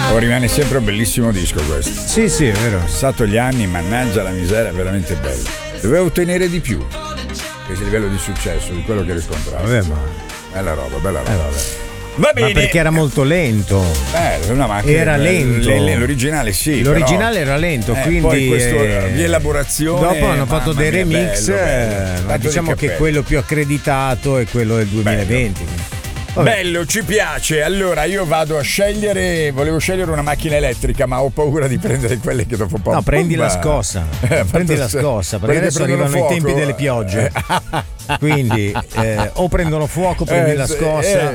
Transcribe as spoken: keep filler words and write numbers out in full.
Oh, rimane sempre un bellissimo disco questo. Sì, sì, è vero. Passato gli anni, mannaggia la miseria, è veramente bello. Dovevo ottenere di più, questo livello di successo, di quello che riscontravo. Vabbè, ma bella roba, bella roba. eh, vabbè. Va bene. Ma perché era molto lento. Eh, no, ma Era lento. le- le- l'originale sì. L'originale però, era lento, eh, quindi poi questo, eh, di elaborazione. dopo hanno fatto mamma dei mia, remix, bello, bello. eh, ma Tanto di diciamo che cappello. quello più accreditato è quello del duemilaventi. Vabbè. Bello, ci piace. Allora io vado a scegliere, volevo scegliere una macchina elettrica, ma ho paura di prendere quelle che dopo un po'. No, prendi la Pumba. scossa. Eh, prendi la fatto- scossa, perché quelli che adesso prendono arrivano i tempi fuoco. delle piogge. Quindi eh, o prendono fuoco, prendi Eh, la sì, scossa. eh,